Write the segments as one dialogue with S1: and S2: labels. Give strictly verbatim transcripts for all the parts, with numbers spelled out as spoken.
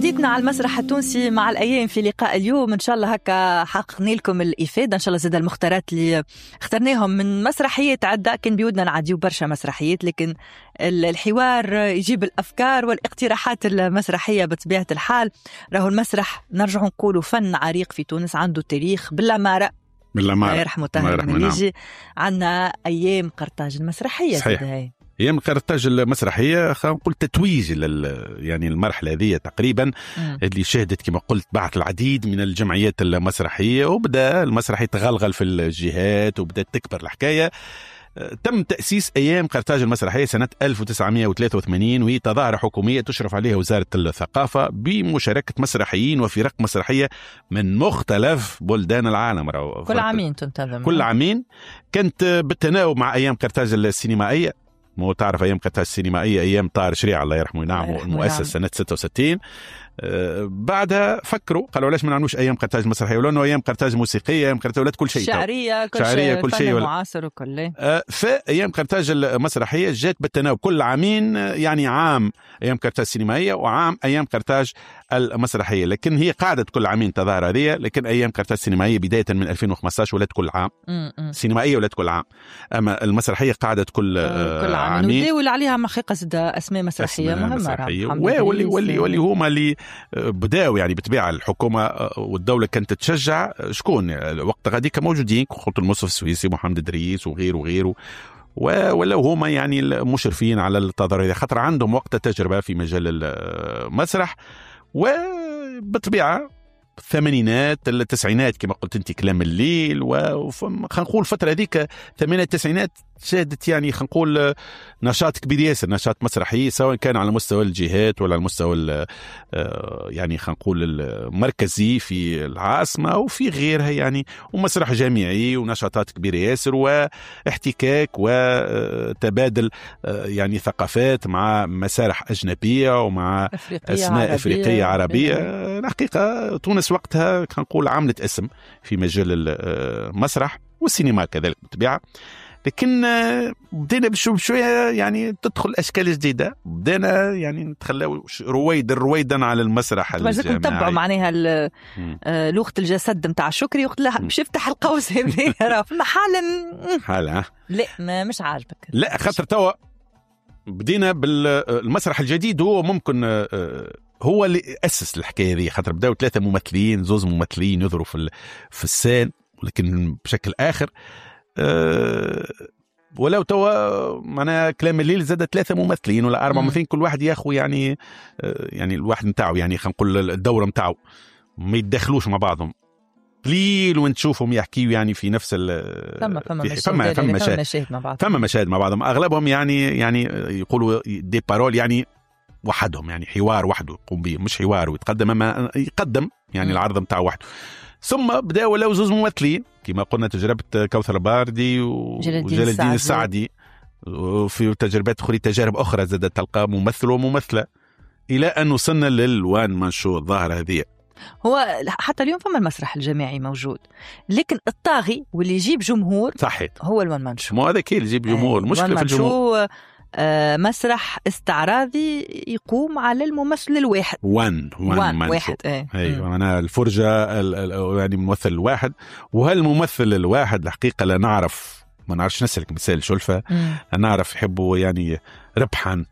S1: حديثنا على المسرح التونسي مع الأيام في لقاء اليوم. إن شاء الله هكا حققنا لكم الإفادة. إن شاء الله زاد المختارات اللي اخترناهم من مسرحيات عدة، كان بيودنا نعديو برشا مسرحيات، لكن الحوار يجيب الأفكار والاقتراحات المسرحية بطبيعة الحال. راهو المسرح نرجع نقولوا فن عريق في تونس، عنده تاريخ بالأمارة
S2: بالأمارة.
S1: الله يرحمه طاهر المليجي. عندنا أيام قرطاج المسرحية.
S2: صحيح. أيام قرطاج المسرحية خلينا نقول تتويج لل يعني المرحلة هذه تقريبا م. اللي شهدت كما قلت بعث العديد من الجمعيات المسرحية، وبدأ المسرح يتغلغل في الجهات وبدأت تكبر الحكاية. تم تأسيس أيام قرطاج المسرحية سنة ألف وتسعمائة وثلاثة وثمانين، وهي تظاهرة حكومية تشرف عليها وزارة الثقافة بمشاركة مسرحيين وفرق مسرحية من مختلف بلدان العالم.
S1: كل عامين تنتظم،
S2: كل عامين كانت بالتناوب مع أيام قرطاج السينمائية. مو تعرف أيام قرطاج السينمائية أيام طاهر شريع الله يرحمه ينعمه المؤسس سنة ستة وستين. أه بعدها فكروا قالوا علاش ما نعملوش أيام قرطاج مسرحية، ولأنه أيام قرطاج موسيقية، أيام قرطاج ولات كل شيء
S1: شعرية كل
S2: شعرية
S1: شيء
S2: كل شيء
S1: معاصر وكل
S2: أه فأيام قرطاج المسرحية جات بالتناوب كل عامين، يعني عام أيام قرطاج السينمائية وعام أيام قرطاج المسرحية، لكن هي قاعدة كل عامين تظاهر هذه. لكن أيام قرطاج السينمائية بداية من ألفين وخمسطاش ولات كل عام، السينمائية ولات كل عام، أما المسرحية قاعدة كل
S1: أه كل عام. عامين ولا عليها حقيقة أسماء مسرحية مهمة
S2: مسرحية. واللي واللي واللي هما اللي بداوا يعني بطبيعة الحكومة والدولة كانت تشجع شكون وقت غاديك موجودين، قلت المصطفى السويسي محمد إدريس وغيره وغيره، ولا هما يعني المشرفين على التظاهر خاطر عندهم وقت تجربة في مجال المسرح. وبطبيعة الثمانينات التسعينات كما قلت انت كلام الليل، وخلينا نقول الفترة هذيك الثمانينات التسعينات شهدت يعني خلينا نقول نشاط كبير ياسر، نشاط مسرحي سواء كان على مستوى الجهات ولا على المستوى يعني خلينا نقول المركزي في العاصمة وفي غيرها يعني، ومسرح جامعي ونشاطات كبيرة ياسر واحتكاك وتبادل يعني ثقافات مع مسارح أجنبية ومع
S1: أفريقية
S2: أسماء
S1: عربية
S2: أفريقية عربية. الحقيقة تونس وقتها كان نقول عملت اسم في مجال المسرح والسينما كذلك بالطبيعة، لكن بدينا بشوية يعني تدخل أشكال جديدة، بدينا يعني نتخلوا رويدا رويدا على المسرح
S1: الجامعي. نتبعوا معناها لغة الجسد متاع شكري وقت لا باش يفتح القوس هذه راه حالا
S2: حالا
S1: لا ما مش عاجبك
S2: لا خاطر توا بدينا بالمسرح الجديد، هو ممكن هو اللي أسس الحكاية دي، خاطر بدأوا ثلاثة ممثلين زوز ممثلين يظهروا في في السان، ولكن بشكل آخر أه ولو توا معنا كلام الليل زاد ثلاثة ممثلين ولا أربعة ممثلين، كل واحد ياخو يعني أه يعني الواحد نتاعو يعني خلينا نقول الدورة نتاعو ما يتدخلوش مع بعضهم قليل، وانت تشوفهم يحكيوا يعني في نفس ال
S1: فما فما
S2: فما فما مشاهد,
S1: مشاهد مع بعض
S2: فما مشاهد مع بعضهم، أغلبهم يعني يعني يقولوا دي بارول يعني وحدهم، يعني حوار وحده يقوم به، مش حوار ويتقدم اما يقدم يعني م. العرض نتاعو وحده. ثم بدا ولاو زوز ممثلين كما قلنا، تجربه كوثر باردي وجلال الدين السعدي، وفي تجربات اخرى تجارب اخرى زادت تلقى ممثل وممثله الى ان وصلنا للوان منشور الظاهره هذه.
S1: هو حتى اليوم فما المسرح الجماعي موجود، لكن الطاغي واللي يجيب جمهور
S2: صحيت
S1: هو الوان منشور.
S2: مو هذا كي اللي يجيب جمهور، مشكله في الجمهور.
S1: آه مسرح استعراضي يقوم على الممثل الواحد
S2: وان وان,
S1: وان واحد ايه
S2: ايوه انا الفرجه ال ال يعني ممثل الواحد، وهالممثل الواحد الحقيقه لا نعرف ما نعرفش نسلك مثال شلفه لا نعرف يحبوا يعني ربحا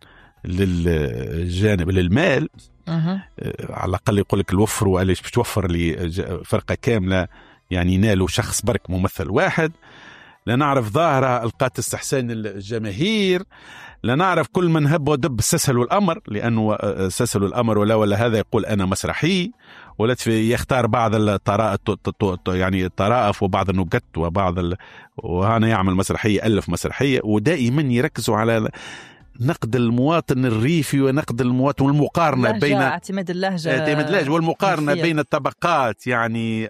S2: للجانب للمال أه. على الاقل يقول لك الوفروا قالش باش توفر لي فرقه كامله يعني ينالوا شخص برك ممثل واحد. لا نعرف ظاهرة ألقات استحسان الجماهير، لا نعرف كل من هب ودب استسهلوا الأمر، لأنه استسهلوا الأمر ولا ولا هذا يقول أنا مسرحي، ولا يختار بعض الطرائف يعني الطرائف وبعض النقط وبعض ال... وهنا يعمل مسرحية ألف مسرحية، ودائما يركزوا على نقد المواطن الريفي ونقد المواطن والمقارنة بين
S1: اعتماد اللهجة
S2: اعتماد اللهجة والمقارنة بين الطبقات يعني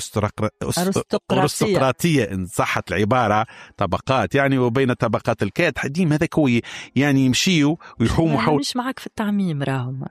S2: الأرستقراطية إن صحت العبارة طبقات يعني، وبين طبقات الكادح ديما هذاك هو يعني يمشيوا ويحوموا
S1: حول. مش معك في التعميم راهم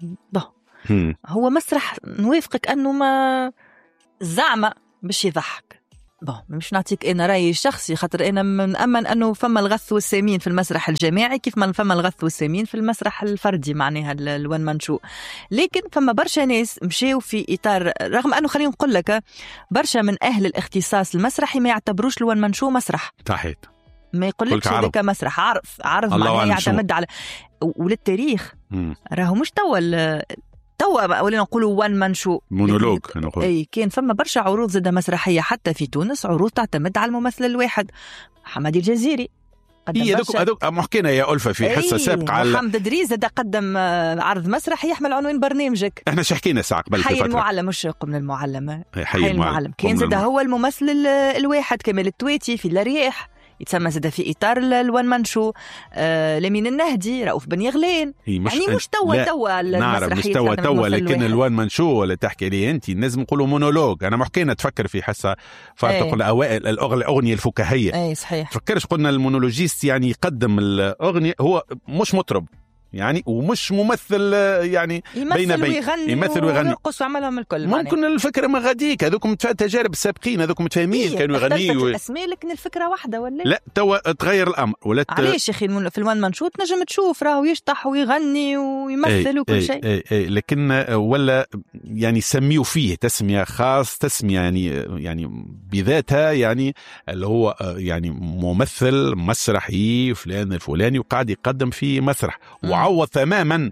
S1: هو مسرح نوافقك أنه ما زعمة باش يضحك بون مش نعطيك انا رايي الشخصي، خاطر انا مأمن انه فما الغث والسمين في المسرح الجماعي كيف ما فما الغث والسمين في المسرح الفردي معناها الوان مان شو. لكن فما برشا ناس مشاو في اطار، رغم انه خلينا نقول لك برشا من اهل الاختصاص المسرحي ما يعتبروش الوان مان شو مسرح،
S2: صحيح،
S1: ما يقولكش هذاك مسرح، عرض عرض معناها يعتمد على وللتاريخ. راهو مش توا توا ولينا نقولوا وان مان شو
S2: مونولوج.
S1: اي كان فما برشا عروض زادة مسرحيه حتى في تونس، عروض تعتمد على الممثل الواحد. حمادي الجزيري
S2: هي دوك دوك محكينا يا ألفة في حصه سابقه على
S1: محمد دريس زاد قدم عرض مسرحي يحمل عنوان برنامجك.
S2: احنا شو حكينا ساعه قبل
S1: حي المعلم، مش قم المعلمه،
S2: حي,
S1: حي المعلم كان زاد هو الممثل الواحد. كمال التويتي في الرياح يتسمى زاد في إطار الوان مان شو. آه لمين النهدي، رؤوف بن يغلين، يعني مش توا توا
S2: المسرحية توا توا لكن الوان مان شو اللي تحكي لي أنت لازم نقولوا مونولوج. أنا محكينا تفكر في حصة فرق قلنا أوائل الأغنية الفكاهية.
S1: أي صحيح.
S2: تفكرش قلنا المونولوجيست يعني يقدم الأغنية، هو مش مطرب يعني ومش ممثل يعني
S1: بين بين
S2: ويغني يمثل ويغني
S1: ويرقص وعملهم الكل.
S2: ممكن يعني الفكره ما غاديك هذوكم تجارب السابقين هذوكم متفاهمين
S1: إيه
S2: كانوا يغنيوا
S1: الاسماء لكن الفكره واحده ولا
S2: لا توا تغير الامر ولا ت...
S1: علاش يا اخي في الوان مان شو تنجم تشوف راهو يشطح ويغني ويمثل
S2: أي
S1: وكل شيء.
S2: أي أي لكن ولا يعني سميوا فيه تسميه خاص، تسميه يعني يعني بذاتها يعني اللي هو يعني ممثل مسرحي فلان الفلاني وقاعد يقدم في مسرح وعوض تماما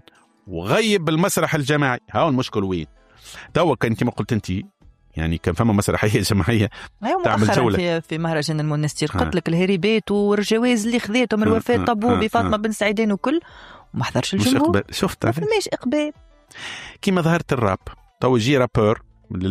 S2: وغيب المسرح الجماعي. ها المشكل وين؟ توا كنت ما قلت انت يعني كان فما مسرحيه جماعيه
S1: تعمل جوله في, في مهرجان المنستير، قلت لك الهريبات والجواز اللي خذيتهم الوفاه طبوبي فاطمه بن سعيدين وكل وما حضرش الجمهور.
S2: شفت
S1: ما فماش اقبال
S2: كيما ظهرت الراب. تو يجي رابور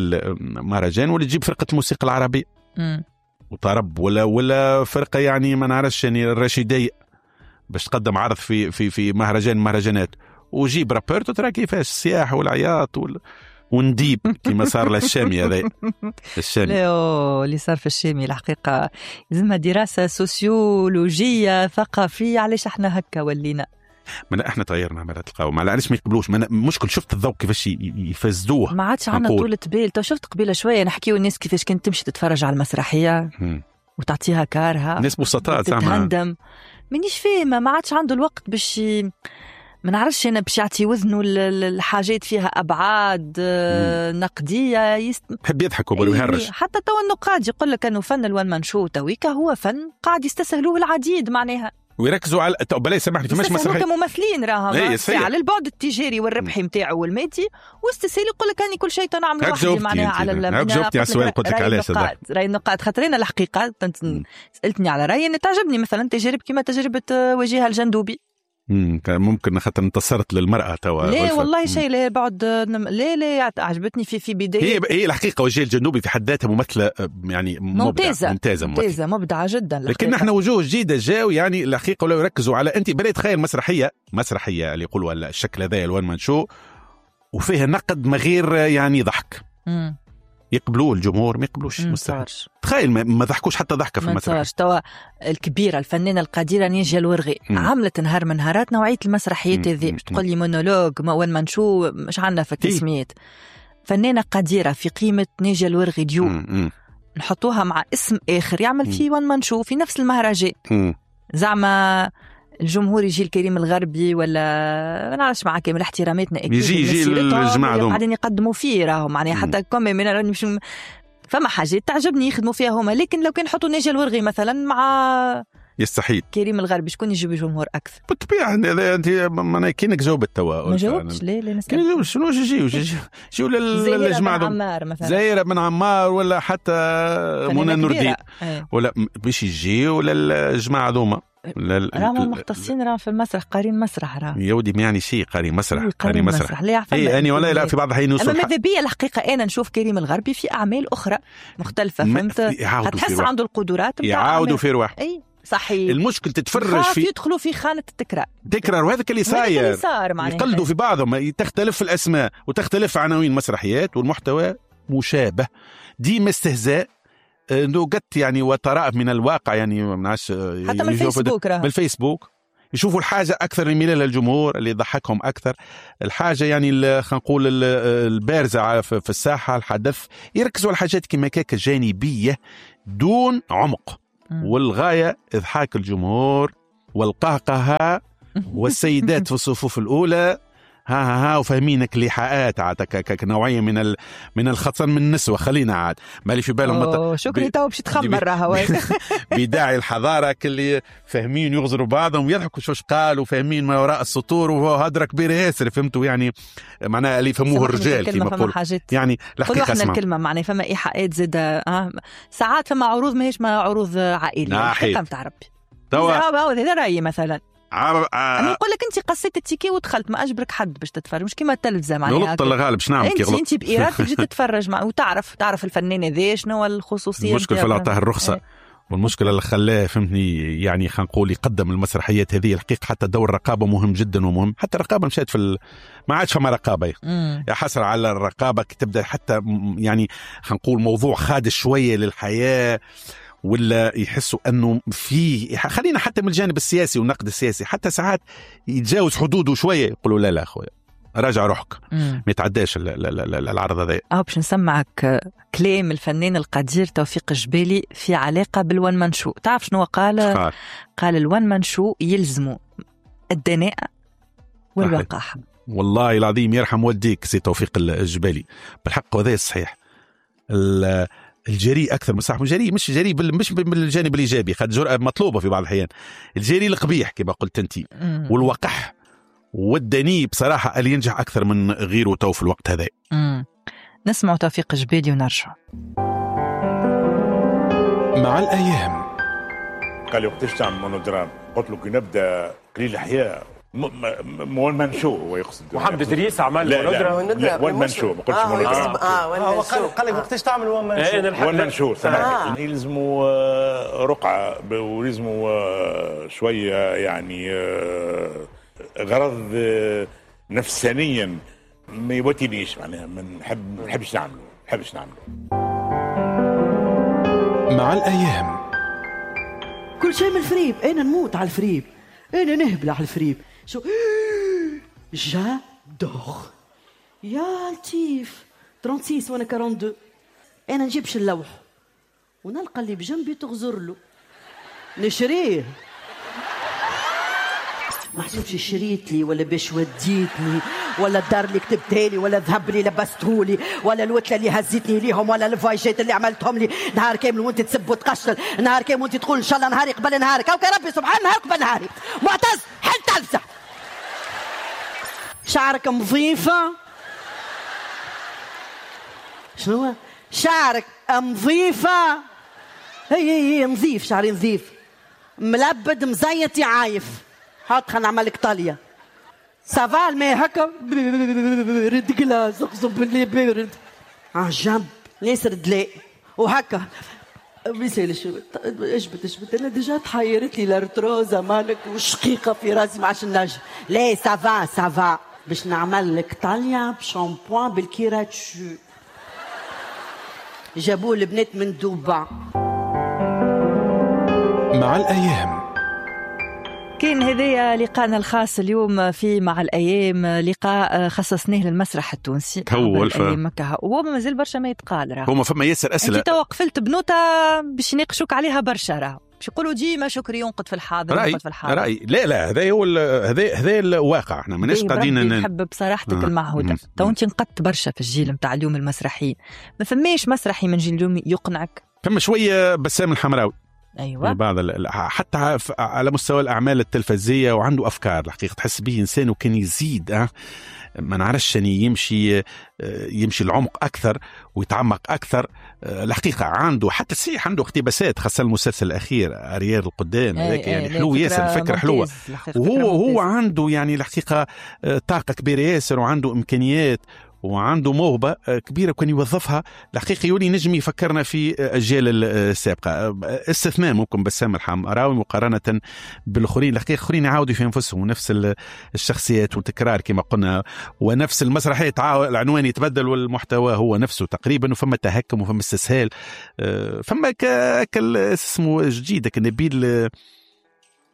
S2: للمهرجان واللي تجيب فرقه الموسيقى العربيه م. وطرب ولا ولا فرقه يعني ما نعرفش يعني الرشيديه باش تقدم عرض في في في مهرجان مهرجانات، وجيب رابور ترى كيفاش السياح والعياط وال... ونديب كما صار للشامي هذا
S1: الشامي. لا اللي صار في الشامي الحقيقه لازمها دراسه سوسيولوجيه ثقافيه علاش احنا هكا ولينا.
S2: ما احنا تغيرنا مرات القهوه ما علاش ما يقبلوش. مشكل شفت الذوق كيفاش يفزدوه،
S1: ما عادش عندنا طولة بال. تو شفت قبيله شويه نحكيو الناس كيفاش كنت تمشي تتفرج على المسرحيه م. وتعطيها كارها
S2: ناس بسطاء
S1: تتهندم. مانيش فاهمه ما عادش عنده الوقت باش ما نعرفش انا باش يعطي وزنه الحاجات فيها ابعاد مم. نقديه يست...
S2: بحب يضحك ويهرج.
S1: حتى تو النقاد يقول لك انه فن الوان مان شو تويكا هو فن قاعد يستسهلوه العديد معناها
S2: ويركزوا على بلا سامحني فماش مسرحيه
S1: كممثلين راهم على البعد التجاري والربحي نتاعو والمادي واستسهال يقول لك اني كل شيء تنعمل وحدي معناها على
S2: عاك جاوبتي على السؤال قلت لك علاش
S1: راي النقاد خاطرين الحقيقه سالتني على رايي ان تعجبني مثلا تجارب كما تجربه وجيهة الجندوبي.
S2: امم ممكن خاطر انتصرت للمرأة توا.
S1: لا والله شيء لا بعد لا لا عجبتني في في بداية.
S2: هي هي الحقيقة وجيه الجنوبي في حد ذاتها ممثلة يعني
S1: ممتازة
S2: ممتازة
S1: ممتازة مبدعة جدا.
S2: لكن نحن وجوه جديدة جاو يعني الحقيقة ولا يركزوا على أنت بلا تخيل مسرحية مسرحية اللي يقولوا الشكل هذا الوان مان شو وفيها نقد ما غير يعني ضحك. امم يقبلوه الجمهور ما يقبلوش مستحيل. تخيل ما ضحكوش حتى ضحكه في المسرح.
S1: توا الكبيره الفنانه القديره نيجيا الورغي مم. عملت نهار من نهارات نوعيه المسرحيات هذه باش تقول لي مونولوج ما وين ما نشوف مش عندنا في التسميات. فنانه قديره في قيمه نيجيا الورغي ديو نحطوها مع اسم اخر يعمل فيه وين ما نشوف في نفس المهرجان زعما الجمهور يجي الكريم الغربي ولا ما نعرفش مع كامل احتراماتنا اكيد
S2: يجي يجي الجماعه
S1: اللي قاعدين يقدموا فيه راهم يعني حتى كم من مش فما حاجات تعجبني يخدموا فيها هما. لكن لو كان يحطوا نيجي الورغي مثلا مع
S2: يستحيل
S1: كريم الغربي شكون يجيب الجمهور اكثر
S2: بالطبيعه. انت ما كانك جاوبت توا
S1: ما جاوبتش ليه ليه
S2: نسال شنو يجيو يجيو للجماعه
S1: عمار مثلا
S2: زهيرة بن عمار ولا حتى منى نوردين ولا باش يجيو للجماعه ذوما
S1: راهم مختصين راهم في المسرح قارين مسرح راهم
S2: يا ودي ما يعني شيء قارين مسرح
S1: قارين مسرح لا
S2: اي اني ولا لا في بعض الحين
S1: نوصل. اما ماذا بيا الحقيقه انا نشوف كريم الغربي في اعمال اخرى مختلفه فهمت هتحس عنده القدرات
S2: يعاودوا في رواح.
S1: اي صحيح
S2: المشكل تتفرج في
S1: يدخلوا في خانه التكرار
S2: تكرار وهذاك اللي صاير يقلدوا في بعضهم تختلف الاسماء وتختلف عناوين مسرحيات والمحتوى مشابه ديما استهزاء نوقت يعني وترائب من الواقع يعني ما نعرفش
S1: حتى من الفيسبوك
S2: بالفيسبوك يشوفوا الحاجة أكثر يميل لها الجمهور اللي يضحكهم أكثر، الحاجة يعني خلينا نقول البارزة في الساحة الحدث، يركزوا على الحاجات كما كاك جانبية دون عمق، والغاية إضحاك الجمهور والقهقهة والسيدات في الصفوف الأولى ها ها ها وفاهمينك لحاءات عاد كنوعية من ال... من الخطن من النسوة. خلينا عاد مالي في بالهم
S1: مط... شكري تو باش تخمر راهو
S2: بداعي الحضارة اللي فاهمين يغزروا بعضهم يضحكوا شوش قالوا فاهمين ما وراء السطور وهدرة كبيرة ياسر فهمتوا يعني معناها اللي يفهموه الرجال كما نقول يعني
S1: الحقيقة اسمع الكلمة معناها فما إيحاءات زاد آه. ساعات فما عروض ماهيش ما عروض عائلية حقيقة متاع ربي توا هذا رأيي مثلا
S2: عب...
S1: أنا نقول لك أنت قصيت التيكي ودخلت ما أجبرك حد باش تتفرج مش كيما التلفزة معناها
S2: غلط الله غالب باش نعمل
S1: كي غلط أنت بإرادتك جيت تتفرج مع وتعرف تعرف الفنان هذا شنو الخصوصية
S2: المشكل في العطاء الرخصة ايه. والمشكلة اللي خلاه فهمتني يعني خلينا نقول يقدم المسرحيات هذه الحقيقة حتى دور الرقابة مهم جدا ومهم حتى الرقابة مشات في ال... ما عادش فما رقابة يا حسر على الرقابة تبدأ حتى يعني خلينا نقول موضوع خادش شوية للحياة ولا يحسوا أنه في خلينا حتى من الجانب السياسي والنقد السياسي حتى ساعات يتجاوز حدوده شوية يقولوا لا لا أخويا راجع روحك ما يتعداش العرض هذا.
S1: أو باش نسمعك كلام الفنان القدير توفيق الجبالي في علاقة بالون مان شو. تعرف شنو قال؟ قال, قال الون مان شو يلزموا الدناءة والوقاحة.
S2: والله العظيم يرحم والديك سي توفيق الجبالي بالحق وهذا صحيح. الجريء أكثر من صاحب الجريء مش جريء مش بالجانب الإيجابي خد جرأة مطلوبة في بعض الأحيان. الجريء القبيح كما قلت أنت والوقح والدني بصراحة اللي ينجح أكثر من غيره تو في الوقت هذا.
S1: نسمع توفيق جبالي ونرجع
S3: مع الأيام.
S4: قال لي وقتاش تعمل مونودرام؟ قلت له كي نبدأ قليل الأحياء وان مان شو هو يقصد
S5: محمد إدريس عمل
S4: مونودرام وان مان شو ما قلتش مونودرام.
S5: اه وان مان شو قال لي وقتاش تعمل وان مان شو؟
S4: وان مان شو سمعت يلزموا رقعة ويلزموا شوية يعني غرض نفسانيا ما يوتينيش معناها ما نحب نحبش نعمله نحبش نعمله.
S3: مع الأيام.
S6: كل شيء من الفريب. أنا نموت على الفريب أنا نهبل على الفريب. شو جادور يا لطيف ستة وثلاثين وانا اثنين وأربعين. أنا نجيبش اللوح ونلقى اللي بجنبي تغزر له نشريه ما حسبش شريت لي ولا باش وديتني ولا الدار اللي كتبتها لي ولا الذهب اللي لبسته لي ولا الوتله اللي هزتني ليهم ولا الفايجات اللي عملتهم لي نهار كامل وانت تسب وتقشل نهار كامل وانت تقول ان شاء الله نهاري قبل نهارك او ربي سبحان نهارك قبل نهاري. معتز حل تلفزه شعرك مضيفه شنو شعرك مضيفه هي هي نظيف شعري نظيف ملبد مزيت عايف حاط خلينا نعمل لك طاليه سافا الماء هكا برد كلاس اقسم بالله بارد عجب ياسر دلاء وهكا مثال شو اجبد اجبد انا ديجا تحيرت لي الارتروزه مالك وشقيقه في راسي ما عادش نجم لا سافا سافا باش نعمل لك طاليه بشامبوان بالكيراتشو جابوه البنات من دوبا.
S3: مع الأيام.
S1: كان هذايا لقاءنا الخاص اليوم في مع الأيام لقاء خصصناه للمسرح التونسي
S2: هو الفا
S1: وهو مازال برشا ما يتقال راه
S2: هما فما ياسر أسئلة
S1: انت توقفلت بنوتة باش يناقشوك عليها برشا راه باش يقولوا ديما شكري ينقد في الحاضر
S2: رأي
S1: في الحاضر
S2: رأي لا لا هذا هو هذا هذا الواقع احنا ماناش قاعدين
S1: نحب بصراحتك آه. المعهودة تو انت نقدت برشا في الجيل نتاع اليوم المسرحيين ما فماش مسرحي من جيل اليوم يقنعك
S2: فما شوية بسام الحمراوي
S1: أيوة.
S2: بعض حتى على مستوى الأعمال التلفزية وعنده أفكار الحقيقة تحس به إنسان وكان يزيد أه ما نعرفش يعني يمشي يمشي العمق أكثر ويتعمق أكثر الحقيقة عنده حتى صحيح عنده اقتباسات خاصة المسلسل الأخير أريار القدام هذاك يعني حلو ياسر الفكرة حلوة وهو هو عنده يعني الحقيقة طاقة كبيرة ياسر وعنده إمكانيات وعنده موهبة كبيرة كان يوظفها الحقيقة يولي نجم يفكرنا في أجيال السابقة استثناء ممكن بسام الحمراوي مقارنة بالآخرين الحقيقة الآخرين يعاودوا في أنفسهم نفس الشخصيات والتكرار كما قلنا ونفس المسرحية العنوان يتبدل والمحتوى هو نفسه تقريبا وفما تهكم وفما استسهال فما كال اسمه جديد كنبيل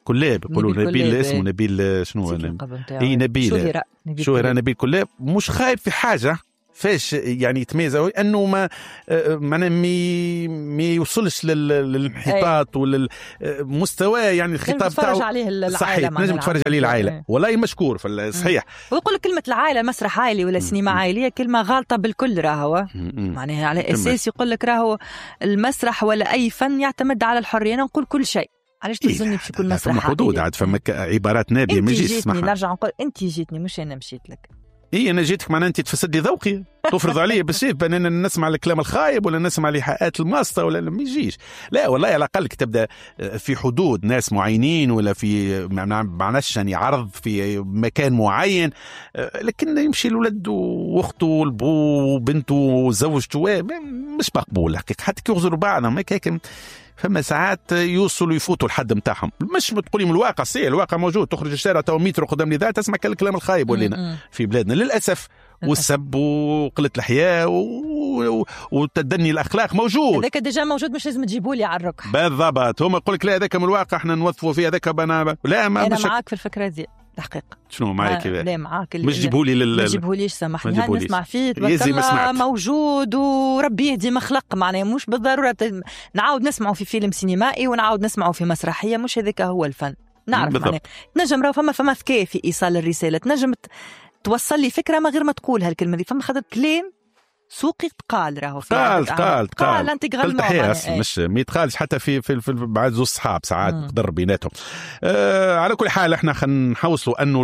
S2: كلاب يقولوا
S1: نبيل
S2: نبيل
S1: كلاب،
S2: اسمه
S1: إيه.
S2: نبيل شنو
S1: نسيت
S2: أنا؟
S1: اللقب نتاعو.
S2: اي نبيل
S1: شهرة نبيل
S2: شهرة
S1: كلاب.
S2: نبيل كلاب مش خايب في حاجة فاش يعني يتميز أوي انه ما معناه مي ما يوصلش للانحطاط وللمستوى يعني الخطاب تاعو
S1: عليه العائلة
S2: صحيح نجم تتفرج عليه العائلة
S1: ايه.
S2: والله مشكور في الصحيح.
S1: ويقول كلمة العائلة مسرح عائلي ولا سينما عائلية كلمة غالطة بالكل راهو معناها على اساس يقول لك راهو المسرح ولا اي فن يعتمد على الحرية. انا نقول كل شيء علاش تظني باش يكون مسرح
S2: فما حدود عاد فما عبارات نابية ما يجيش
S1: تسمعها. نرجع نقول انت جيتني مش انا مشيت لك.
S2: اي انا جيتك معناها انت تفسد لي ذوقي تفرض علي بالسيف بان انا نسمع الكلام الخايب ولا نسمع الايحاءات الماسطه ولا ما يجيش. لا والله على الاقل تبدا في حدود ناس معينين ولا في معناش يعني عرض في مكان معين لكن يمشي الولد واخته والبو وبنته وزوجته مش مقبول حقيقه حتى كي يغزروا بعضهم هكاك. فما ساعات يوصلوا يفوتوا الحد متاعهم مش تقولي من الواقع سي الواقع موجود تخرج الشارع تو متر قدام لي ذات تسمع الكلام الخايب ولينا في بلادنا للاسف والسب وقله الحياه و... وتدني الاخلاق موجود.
S1: هذاك ديجا موجود مش لازم تجيبوا لي على الركح
S2: بالضبط. هم يقول لك لا هذاك من الواقع احنا نوظفوا فيه هذاك بنا لا ما
S1: انا
S2: مش
S1: معاك في الفكره دي الحقيقه.
S2: شنو معاك كذا؟
S1: لا معاك
S2: مش جيبوا لي لل...
S1: ما تجيبوليش سامحني هاني نسمع فيه تبارك موجود وربي يهدي مخلق معناه مش بالضروره نعاود نسمعوا في فيلم سينمائي ونعاود نسمعوا في مسرحيه مش هذاك هو الفن. نعرف معناه تنجم راه فما فما ذكاء في ايصال الرساله تنجم توصل لي فكره ما غير ما تقول هالكلمه دي. فما خاطر كلام سوقي تقال راهو
S2: قال قال
S1: قال انت
S2: قال تحية مش ما يتقالش حتى في في, في بعد زوج صحاب ساعات تقدر بيناتهم. آه على كل حال احنا خلينا نحوصوا انه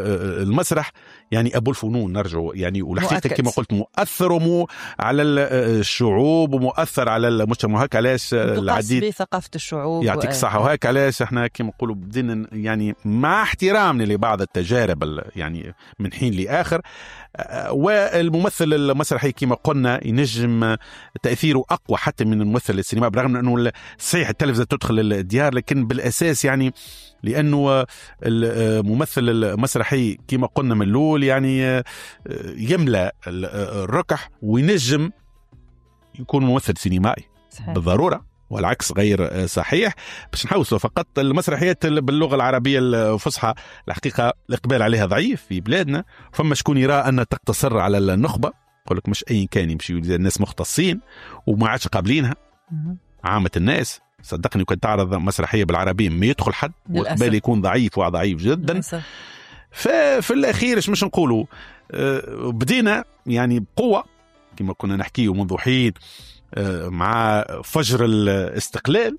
S2: المسرح يعني ابو الفنون نرجعوا يعني والحقيقه كما قلت مؤثر ومو على الشعوب ومؤثر على المجتمع. هكا علاش العديد
S1: ثقافه الشعوب
S2: يعطيك الصحه. وهكا علاش احنا كما نقولوا بدينا يعني مع احترامنا لبعض التجارب يعني من حين لاخر. والممثل المسرحي كما قلنا ينجم تأثيره أقوى حتى من الممثل السينما برغم أنه صحيح التلفزة تدخل الديار لكن بالأساس يعني لأنه الممثل المسرحي كما قلنا من الأول يعني يملأ الركح وينجم يكون ممثل سينمائي بالضرورة والعكس غير صحيح. باش نحوصوا فقط المسرحيات باللغة العربية الفصحى الحقيقة الإقبال عليها ضعيف في بلادنا. فما شكون يرى أن تقتصر على النخبة يقول لك مش أي كان يمشي الناس مختصين وما عادش قابلينها عامة الناس. صدقني كنت تعرض مسرحية بالعربية ما يدخل حد وإقبال يكون ضعيف وضعيف جدا. ففي الأخير إيش مش نقولوا بدينا يعني بقوة كما كنا نحكيه منذ حين مع فجر الاستقلال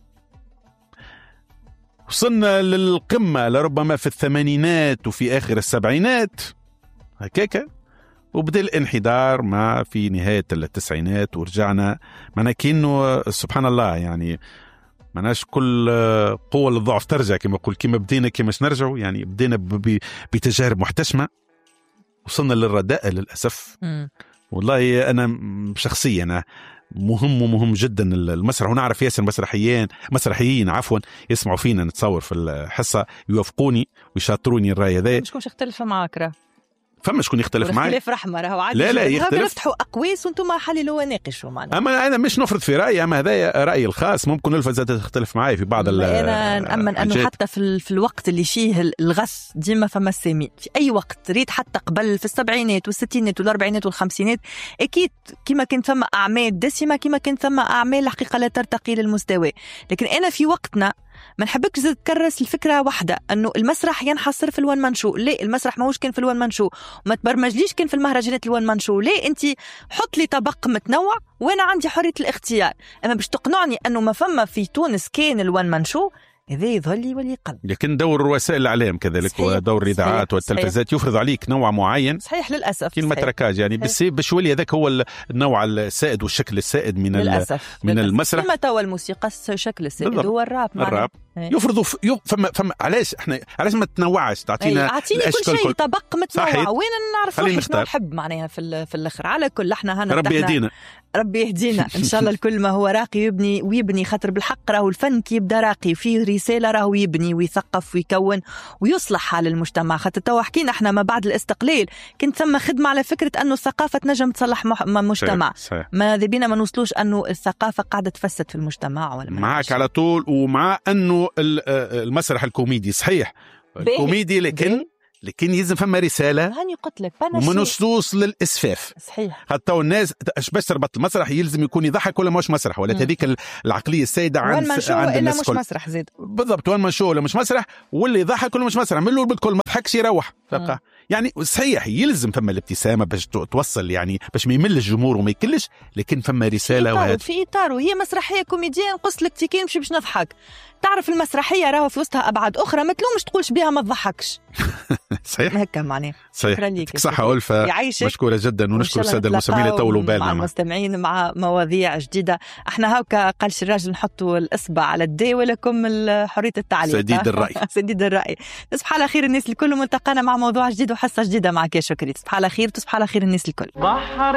S2: وصلنا للقمة لربما في الثمانينات وفي آخر السبعينات هكاكا وبدأ الانحدار ما في نهاية التسعينات ورجعنا معنا كأنه سبحان الله يعني معناش كل قوة للضعف ترجع كما يقول كما بدينا كما نرجعوا يعني بدينا بتجارب محتشمة وصلنا للرداء للأسف. م. والله أنا شخصيا أنا مهم ومهم جدا المسرح ونعرف ياسر مسرحيين مسرحيين عفوا يسمعوا فينا نتصور في الحصة يوافقوني ويشاطروني الرأي ذا.
S1: مش كونش اختلف معاك راه
S2: فما شكون يختلف معي
S1: اختلاف رحمه راهو عادي.
S2: لا لا يختلف
S1: نفتحوا اقويس وانتم حللوا وناقشوا معنا.
S2: اما انا مش نفرض في رايي اما هذا رايي الخاص ممكن الفزة تختلف معي في بعض
S1: انا نامن انه حتى في, في الوقت اللي فيه الغث ديما فما السامين في اي وقت ريت حتى قبل في السبعينات والستينات والاربعينات والخمسينات اكيد كما كان ثم اعمال دسمه كما كان ثم اعمال حقيقه لا ترتقي للمستوى. لكن انا في وقتنا ما نحبكش تكرس الفكره واحده انه المسرح ينحصر في الوان منشو. لا المسرح ماهوش كان في الوان منشو وما تبرمجليش كان في المهرجانات الوان منشو. لا انت حط لي طبق متنوع وانا عندي حريه الاختيار. اما باش تقنعني انه ما فما في تونس كان الوان منشو هذا يظهر لي ولي قلب.
S2: لكن دور وسائل الاعلام كذلك ودور الاذاعات والتلفزيات يفرض عليك نوع معين.
S1: صحيح للاسف
S2: كلمه تركاج يعني بس باش يولي هذاك هو النوع السائد والشكل السائد من
S1: للأسف.
S2: من
S1: للأسف.
S2: المسرح.
S1: كما توا الموسيقى الشكل السائد هو الراب.
S2: الراب يفرضوا ف... يف... فما فما علاش احنا علاش ما تنوعش تعطينا
S1: اعطيني كل شيء طبق متنوع وين نعرف روحي شنو
S2: نختار.
S1: نحب معناها في في الاخر على كل احنا هنا
S2: ربي يهدينا
S1: ربي يهدينا ان شاء الله. الكل ما هو راقي يبني ويبني خاطر بالحق راهو الفن كي يبدا راقي وفيه رسالة راهو يبني ويثقف ويكون ويصلح حال المجتمع. خاطر توا حكينا احنا ما بعد الاستقلال كنت ثم خدمة على فكرة أنه الثقافة تنجم تصلح مجتمع.
S2: صحيح. صحيح.
S1: ما ذبينا ما نوصلوش أنه الثقافة قاعدة تفسد في المجتمع ولا
S2: معك على طول. ومع أنه المسرح الكوميدي صحيح الكوميدي لكن بي. لكن يلزم فما رسالة
S1: هاني قلت لك
S2: وما نوصلوش للإسفاف.
S1: صحيح.
S2: حتى الناس اش باش تربط المسرح يلزم يكون يضحك ولا مش مسرح ولا هذيك العقلية السائدة عند
S1: عند الناس مش مسرح زيد
S2: بالضبط. وين ما نشوف ولا مش مسرح واللي يضحك ولا مش مسرح من الأول بالكل ما ضحكش يروح تلقى. يعني صحيح يلزم فما الابتسامة باش توصل يعني باش ما يمل الجمهور وما يكلش لكن فما رسالة
S1: وهذا في إطاره هي مسرحية كوميدية نقص لك تيكين مش باش نضحك. تعرف المسرحية راهو في وسطها أبعاد أخرى ما تلومش تقولش بها ما تضحكش.
S2: صحيح
S1: هكا معناه.
S2: شكرا لك صحة ألفة مشكورة جدا ونشكر السادة المستمعين اللي طولوا بالنا
S1: مع المستمعين مع مواضيع جديدة. احنا هاكا قالش الراجل نحطوا الإصبع على الدي ولكم حرية التعليق
S2: سديد الرأي.
S1: سديد الرأي. تصبح على خير الناس الكل ملتقانا مع موضوع جديد وحصة جديدة معك يا شكري. تصبح على خير تصبح على خير الناس الكل.